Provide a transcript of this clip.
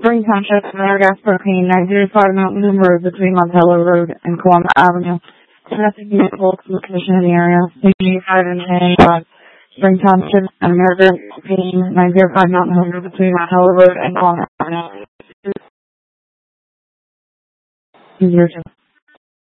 Spring Township, Gas Propane, 905 Mountain View Road between Montello Road and Columbus Avenue. Domestic vehicles location in the area, 85 and 10, Spring Township, and Gas Propane, 905 Mountain View Road between Montello Road and Columbus Avenue. 02.